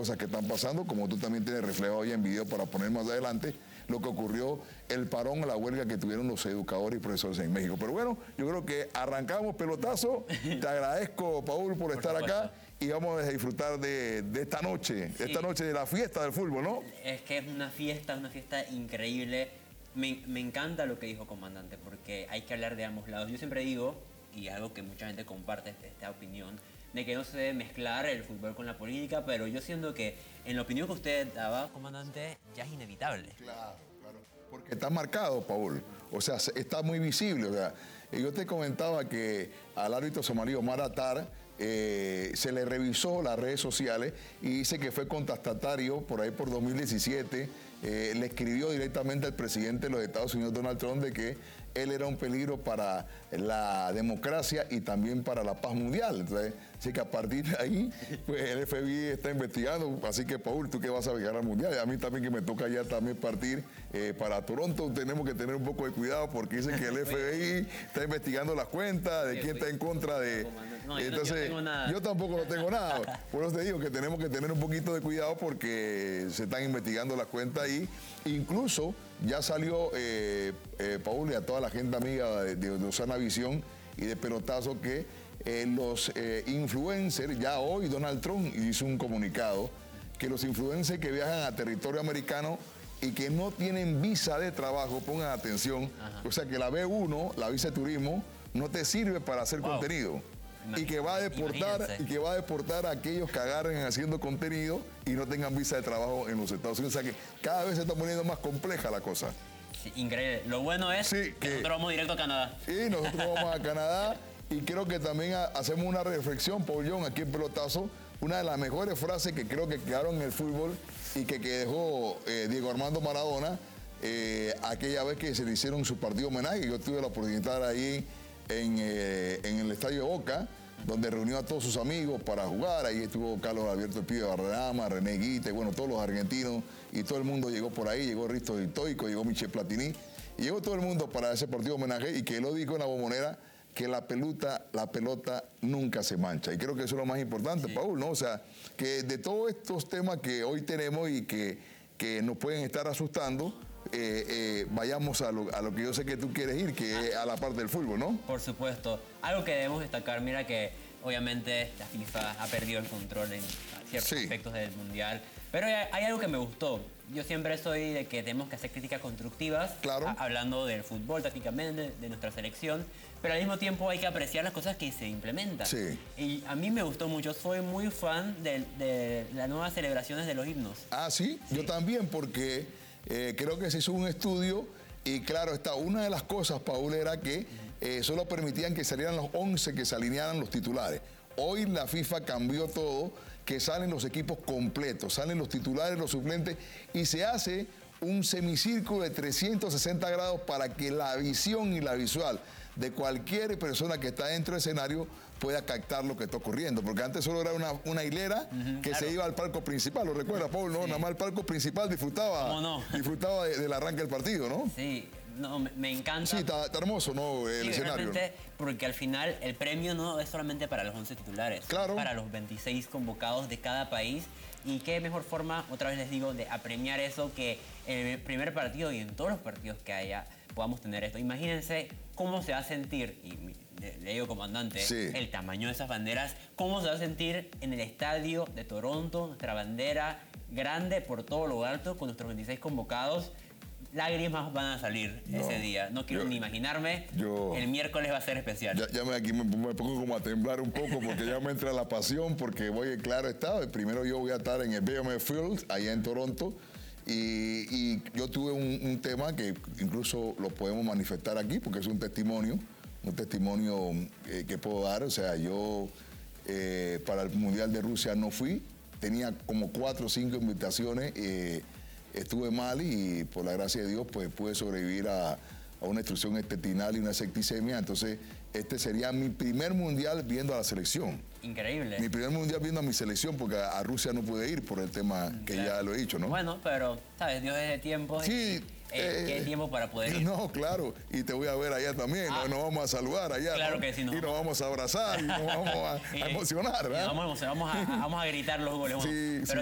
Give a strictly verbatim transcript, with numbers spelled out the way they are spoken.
cosas que están pasando, como tú también tienes reflejado hoy en video para poner más adelante lo que ocurrió, el parón, la huelga que tuvieron los educadores y profesores en México. Pero bueno, yo creo que arrancamos pelotazo. Te agradezco, Paul, por, por estar supuesto. acá y vamos a disfrutar de, de esta noche, de sí. esta noche de la fiesta del fútbol, ¿no? Es que es una fiesta, una fiesta increíble. Me, me encanta lo que dijo comandante, porque hay que hablar de ambos lados. Yo siempre digo, y es algo que mucha gente comparte esta opinión, de que no se debe mezclar el fútbol con la política, pero yo siento que en la opinión que usted daba, comandante, ya es inevitable. Claro, claro. Porque está marcado, Paul. O sea, está muy visible. O sea, yo te comentaba que al árbitro somalí Omar Atar eh, se le revisó las redes sociales y dice que fue contestatario por ahí por dos mil diecisiete. Eh, le escribió directamente al presidente de los Estados Unidos, Donald Trump, de que él era un peligro para la democracia y también para la paz mundial. Entonces, así que a partir de ahí, pues el F B I está investigando. Así que, Paul, tú que vas a viajar al mundial, a mí también que me toca ya también partir eh, para Toronto, tenemos que tener un poco de cuidado porque dicen que el F B I está investigando las cuentas, de quién está en contra de... No, yo Entonces, no, yo, no tengo nada. yo tampoco no tengo nada. Por eso te digo que tenemos que tener un poquito de cuidado porque se están investigando las cuentas y incluso ya salió, eh, eh, Paul, y a toda la gente amiga de, de Osana Visión y de Pelotazo, que eh, los eh, influencers, ya hoy Donald Trump hizo un comunicado, que los influencers que viajan a territorio americano y que no tienen visa de trabajo, pongan atención, Ajá. o sea que la B uno, la visa de turismo, no te sirve para hacer wow. contenido. Y que va a deportar Imagínense. y que va a deportar a aquellos que agarren haciendo contenido y no tengan visa de trabajo en los Estados Unidos. O sea que cada vez se está poniendo más compleja la cosa. Sí, increíble. Lo bueno es sí, que, que nosotros vamos directo a Canadá. Sí, nosotros vamos a Canadá y creo que también hacemos una reflexión, Paul John, aquí en Pelotazo. Una de las mejores frases que creo que quedaron en el fútbol y que, que dejó eh, Diego Armando Maradona eh, aquella vez que se le hicieron su partido homenaje. Yo tuve la oportunidad de estar ahí En, eh, en el estadio de Boca, donde reunió a todos sus amigos para jugar. Ahí estuvo Carlos Alberto El Pío de Barrerama, René Guite, bueno, todos los argentinos, y todo el mundo llegó por ahí, llegó Risto Stoico, llegó Michel Platini, y llegó todo el mundo para ese partido homenaje, y que él lo dijo en la Bombonera, que la pelota, la pelota nunca se mancha. Y creo que eso es lo más importante, sí. Paul, ¿no? O sea, que de todos estos temas que hoy tenemos y que, que nos pueden estar asustando, Eh, eh, vayamos a lo, a lo que yo sé que tú quieres ir, que es a la parte del fútbol, ¿no? Por supuesto. Algo que debemos destacar, mira que obviamente la FIFA ha perdido el control en ciertos sí. aspectos del Mundial, pero hay, hay algo que me gustó. Yo siempre soy de que tenemos que hacer críticas constructivas, claro. a, hablando del fútbol tácticamente, de, de nuestra selección, pero al mismo tiempo hay que apreciar las cosas que se implementan. Sí. Y a mí me gustó mucho, soy muy fan de, de las nuevas celebraciones de los himnos. Ah, ¿sí? Sí. Yo también, porque... Eh, creo que se hizo un estudio y claro está, una de las cosas, Paul, era que eh, solo permitían que salieran los once, que se alinearan los titulares. Hoy la FIFA cambió todo, que salen los equipos completos, salen los titulares, los suplentes, y se hace un semicírculo de trescientos sesenta grados para que la visión y la visual de cualquier persona que está dentro del escenario pueda captar lo que está ocurriendo, porque antes solo era una, una hilera uh-huh, que claro. se iba al palco principal, ¿lo recuerdas, Paul? No, sí. Nada más el palco principal disfrutaba, ¿Cómo no? disfrutaba de, del arranque del partido, ¿no? Sí, no, me, me encanta. Sí, está, está hermoso, ¿no? El sí, escenario. Porque al final el premio no es solamente para los once titulares, claro. es para los veintiséis convocados de cada país. Y qué mejor forma, otra vez les digo, de apremiar eso que en el primer partido y en todos los partidos que haya podamos tener esto. Imagínense cómo se va a sentir, y le digo comandante, sí. el tamaño de esas banderas, cómo se va a sentir en el estadio de Toronto, nuestra bandera grande por todo lo alto, con nuestros veintiséis convocados. Lágrimas van a salir no, ese día. No quiero yo, ni imaginarme. Yo, el miércoles va a ser especial. Ya, ya me, aquí me, me pongo como a temblar un poco porque ya me entra la pasión, porque voy, claro está, primero yo voy a estar en el B M F Field, allá en Toronto, y, y yo tuve un, un tema que incluso lo podemos manifestar aquí, porque es un testimonio, un testimonio eh, que puedo dar. O sea, yo eh, para el Mundial de Rusia no fui, tenía como cuatro o cinco invitaciones, eh, estuve mal y por la gracia de Dios pues pude sobrevivir a, a una instrucción intestinal y una septicemia. Entonces este sería mi primer mundial viendo a la selección. Increíble. Mi primer mundial viendo a mi selección, porque a, a Rusia no pude ir por el tema que claro. ya lo he dicho, ¿no? Bueno, pero sabes, Dios es de tiempo. Sí. Y... Eh, ¿Qué tiempo para poder ir? No, claro, y te voy a ver allá también, ah, nos, nos vamos a saludar allá, claro ¿no? que sí, no. Y nos vamos a abrazar y nos vamos a, a emocionar, ¿verdad? Vamos, vamos, a, vamos a gritar los goles. Sí, pero